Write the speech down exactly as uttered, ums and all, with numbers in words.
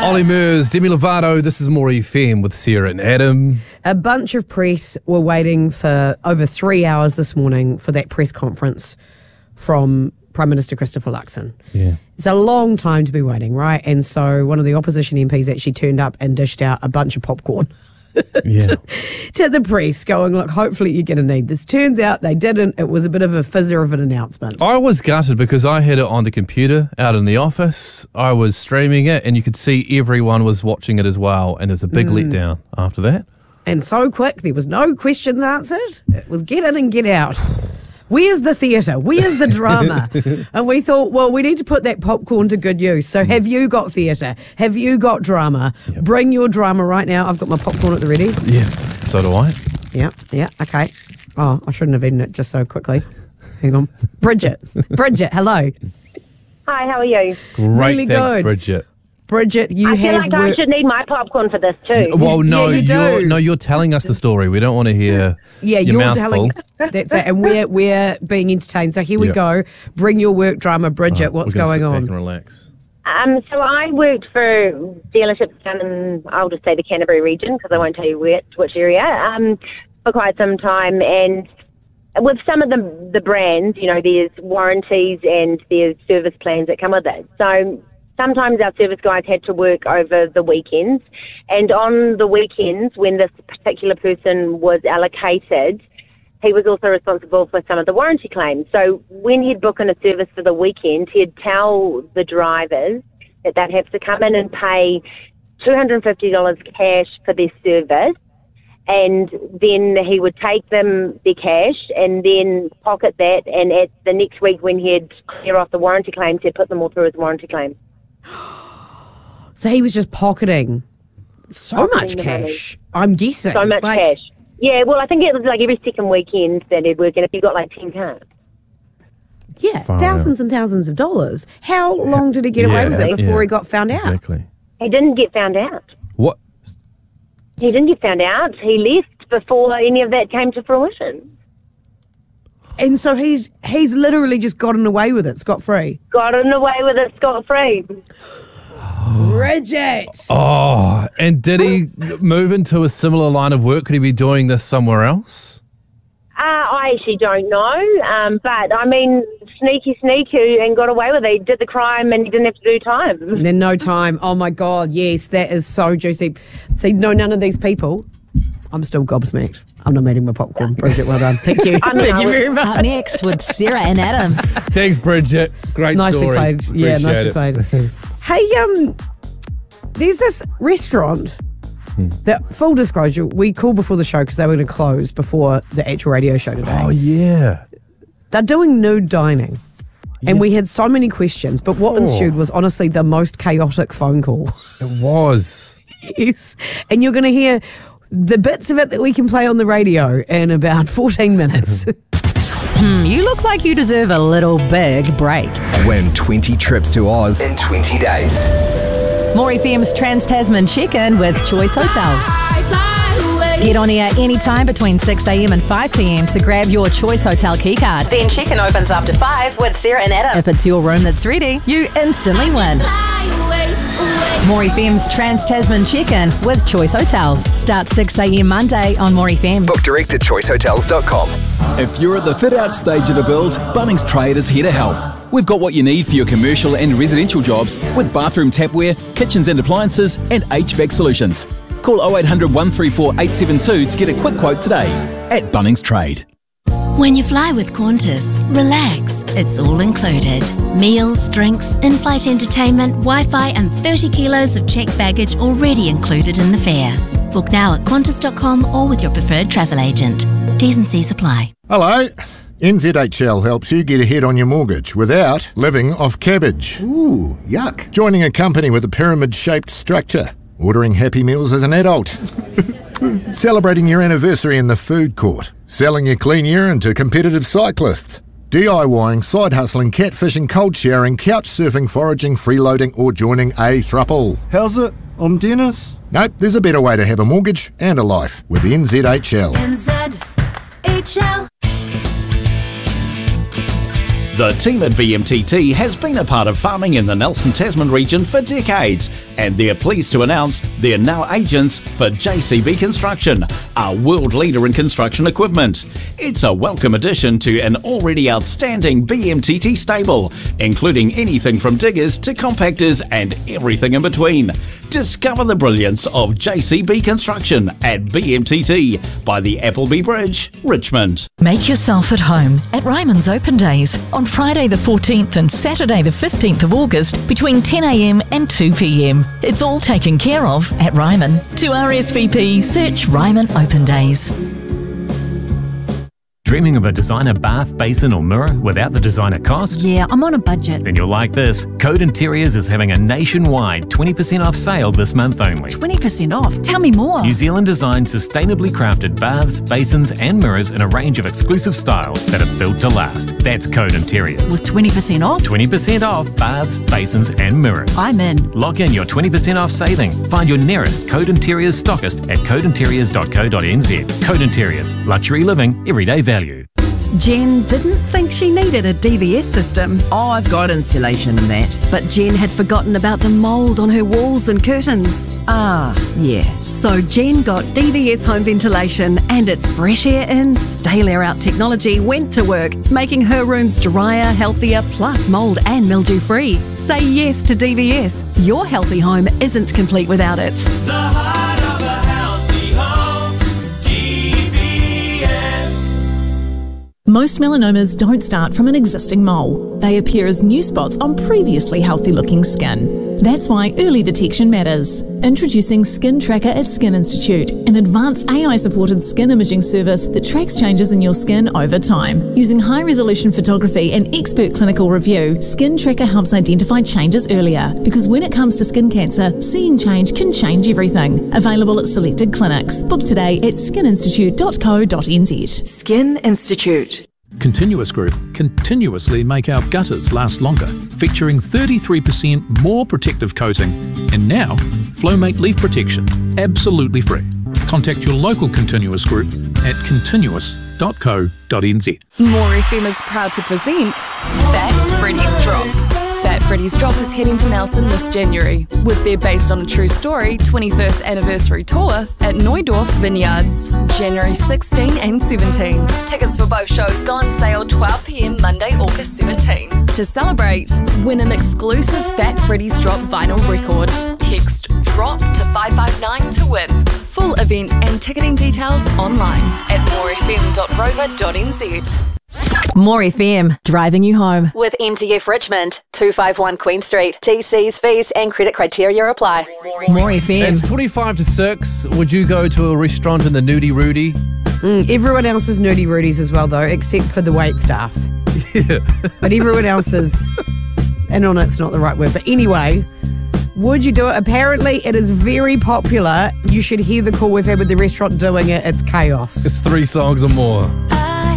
Ollie Murs, Demi Lovato, this is More F M with Sarah and Adam. A bunch of press were waiting for over three hours this morning for that press conference from Prime Minister Christopher Luxon. Yeah. It's a long time to be waiting, right? And so one of the opposition M Ps actually turned up and dished out a bunch of popcorn. Yeah. to, to the press, going, look, hopefully you're going to need this. Turns out they didn't. It was a bit of a fizzer of an announcement. I was gutted because I had it on the computer out in the office. I was streaming it and you could see everyone was watching it as well. And there's a big mm. letdown after that. And so quick, there was no questions answered. It was get in and get out. Where's the theatre? Where's the drama? And we thought, well, we need to put that popcorn to good use. So have you got theatre? Have you got drama? Yep. Bring your drama right now. I've got my popcorn at the ready. Yeah, so do I. Yeah, yeah, okay. Oh, I shouldn't have eaten it just so quickly. Hang on. Bridget. Bridget, hello. Hi, how are you? Great, really thanks, good. Bridget. Bridget, you I have... feel like I work- should need my popcorn for this too. Well, no, Yeah, you do. you're, no, you're telling us the story. We don't want to hear Yeah, your you're mouth telling. full. That's it, and we're we're being entertained. So here we Yep. go. Bring your work drama, Bridget. Right, What's we're gonna going sit back on? and relax. Um, so I worked for dealerships down in, I'll just say the Canterbury region because I won't tell you which, which area, um, for quite some time. And with some of the the brands, you know, there's warranties and there's service plans that come with it. So sometimes our service guys had to work over the weekends, and on the weekends when this particular person was allocated, he was also responsible for some of the warranty claims. So when he'd book in a service for the weekend, he'd tell the drivers that they'd have to come in and pay two hundred fifty dollars cash for their service, and then he would take them their cash and then pocket that, and at the next week when he'd clear off the warranty claims, he'd put them all through his warranty claims. So he was just pocketing so Pocketing much the cash. I'm guessing So much like, cash. Yeah, well, I think it was like every second weekend that he'd work, and if you got like ten cars. Yeah, Far thousands and thousands of dollars. How long did he get away Yeah, with it before yeah, he got found out? Exactly. He didn't get found out. What? He didn't get found out. He left before any of that came to fruition. And so he's he's literally just gotten away with it scot free. Gotten away with it scot-free. Bridget! Oh, and did he move into a similar line of work? Could he be doing this somewhere else? Uh, I actually don't know, um, but I mean, sneaky sneaky and got away with it. He did the crime and he didn't have to do time. Then no time. Oh my God, yes, that is so juicy. See, no, none of these people. I'm still gobsmacked. I'm not eating my popcorn. Bridget, well done. Thank you. I mean, Thank I you was- very much. Up next with Sarah and Adam. Thanks, Bridget. Great Nicely story. played. Yeah, Appreciate nicely it. played. Hey, um, there's this restaurant that, full disclosure, we called before the show because they were going to close before the actual radio show today. Oh, yeah. They're doing nude dining. And we had so many questions, but what Oh. ensued was honestly the most chaotic phone call. It was. Yes. And you're going to hear the bits of it that we can play on the radio in about fourteen minutes. Hmm, you look like you deserve a little big break. Win twenty trips to Oz in twenty days. More F M's Trans-Tasman Check-In with Choice Hotels. Get on air anytime between six a.m. and five p.m. to grab your Choice Hotel keycard. Then check-in opens after five with Sarah and Adam. If it's your room that's ready, you instantly win. More F M's Trans-Tasman Check-In with Choice Hotels. Start six a.m. Monday on More F M. Book direct at choice hotels dot com. If you're at the fit-out stage of a build, Bunnings Trade is here to help. We've got what you need for your commercial and residential jobs with bathroom tapware, kitchens and appliances, and H V A C solutions. Call oh eight hundred, one three four, eight seven two to get a quick quote today at Bunnings Trade. When you fly with Qantas, relax, it's all included. Meals, drinks, in-flight entertainment, Wi-Fi and thirty kilos of checked baggage already included in the fare. Book now at qantas dot com or with your preferred travel agent. T's and C's apply. Hello. N Z H L helps you get ahead on your mortgage without living off cabbage. Ooh, yuck. Joining a company with a pyramid-shaped structure. Ordering Happy Meals as an adult. Celebrating your anniversary in the food court. Selling your clean urine to competitive cyclists. DIYing, side hustling, catfishing, cold showering, couch surfing, foraging, freeloading, or joining a thruple. How's it? I'm Dennis. Nope, there's a better way to have a mortgage and a life with N Z H L. N Z H L. The team at B M T T has been a part of farming in the Nelson Tasman region for decades, and they're pleased to announce they're now agents for J C B Construction, a world leader in construction equipment. It's a welcome addition to an already outstanding B M T T stable, including anything from diggers to compactors and everything in between. Discover the brilliance of J C B Construction at B M T T by the Appleby Bridge, Richmond. Make yourself at home at Ryman's Open Days on Friday the fourteenth and Saturday the fifteenth of August between ten a m and two p m. It's all taken care of at Ryman. To R S V P, search Ryman Open Days. Dreaming of a designer bath, basin or mirror without the designer cost? Yeah, I'm on a budget. Then you'll like this. Code Interiors is having a nationwide twenty percent off sale this month only. twenty percent off? Tell me more. New Zealand designed sustainably crafted baths, basins and mirrors in a range of exclusive styles that are built to last. That's Code Interiors. With twenty percent off? twenty percent off baths, basins and mirrors. I'm in. Lock in your twenty percent off saving. Find your nearest Code Interiors stockist at code interiors dot co dot n z. Code Interiors. Luxury living, everyday value. Jen didn't think she needed a D V S system. Oh, I've got insulation and that. But Jen had forgotten about the mould on her walls and curtains. Ah, yeah. So Jen got D V S home ventilation, and its fresh air in, stale air out technology went to work, making her rooms drier, healthier, plus mould and mildew free. Say yes to D V S. Your healthy home isn't complete without it. The heart of a healthy home, D V S. Most melanomas don't start from an existing mole. They appear as new spots on previously healthy-looking skin. That's why early detection matters. Introducing Skin Tracker at Skin Institute, an advanced A I-supported skin imaging service that tracks changes in your skin over time. Using high-resolution photography and expert clinical review, Skin Tracker helps identify changes earlier. Because when it comes to skin cancer, seeing change can change everything. Available at selected clinics. Book today at skin institute dot co dot n z. Skin Institute. Continuous Group continuously make our gutters last longer, featuring thirty-three percent more protective coating, and now Flowmate Leaf Protection, absolutely free. Contact your local Continuous Group at continuous dot co dot n z. More F M is proud to present Fat Freddy's Drop. Fat Freddy's Drop is heading to Nelson this January with their Based on a True Story twenty-first anniversary tour at Neudorf Vineyards, January sixteenth and seventeenth. Tickets for both shows go on sale twelve p m Monday, August seventeenth. To celebrate, win an exclusive Fat Freddy's Drop vinyl record. Text DROP to five five nine to win. Full event and ticketing details online at more f m dot rover dot n z. More F M, driving you home. With M T F Richmond, two fifty-one Queen Street. T Cs, fees and credit criteria apply. More F M. It's twenty-five to six. Would you go to a restaurant in the Nudie Rudy? Mm, everyone else is Nudie Rudies as well, though, except for the wait staff. Yeah. But everyone else is, and on it's not the right word. But anyway, would you do it? Apparently, it is very popular. You should hear the call we've had with the restaurant doing it. It's chaos. It's three songs or more. I